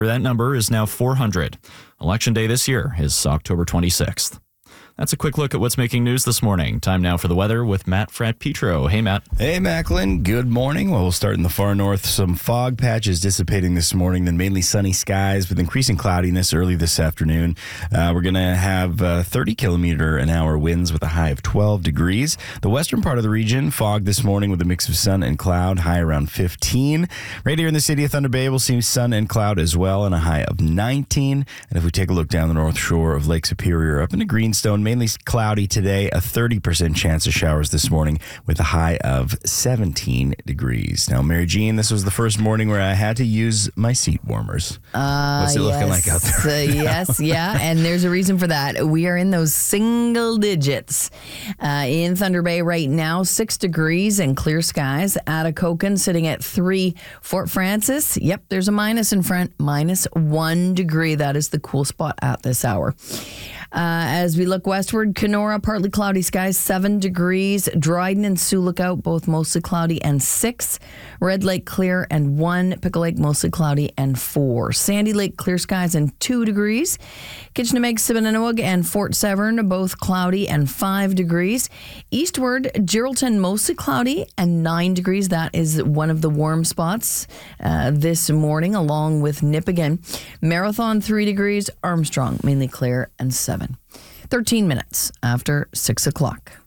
That number is now 400. Election day this year is October 26th. That's a quick look at what's making news this morning. Time now for the weather with Matt Fratt-Petro. Hey, Matt. Hey, Macklin. Good morning. Well, we'll start in the far north. Some fog patches dissipating this morning, then mainly sunny skies with increasing cloudiness early this afternoon. We're going to have 30-kilometer-an-hour winds with a high of 12 degrees. The western part of the region, fog this morning with a mix of sun and cloud, high around 15. Right here in the city of Thunder Bay, we'll see sun and cloud as well, and a high of 19. And if we take a look down the north shore of Lake Superior, up into Greenstone, mainly cloudy today, a 30% chance of showers this morning with a high of 17 degrees. Now, Mary Jean, this was the first morning where I had to use my seat warmers. What's it looking like out there? Yes, yeah, and there's a reason for that. We are in those single digits. In Thunder Bay right now, 6 degrees and clear skies. Atikokan sitting at 3. Fort Frances, yep, there's a minus in front, -1 degree. That is the cool spot at this hour. As we look westward, Kenora, partly cloudy skies, 7 degrees. Dryden and Sioux Lookout, both mostly cloudy and 6. Red Lake, clear and 1. Pickle Lake, mostly cloudy and 4. Sandy Lake, clear skies and 2 degrees. Kitchenameg, Sibonanoig, and Fort Severn, both cloudy and 5 degrees. Eastward, Geraldton, mostly cloudy and 9 degrees. That is one of the warm spots this morning, along with Nipigon. Marathon, 3 degrees. Armstrong, mainly clear and 7. 13 minutes after 6 o'clock.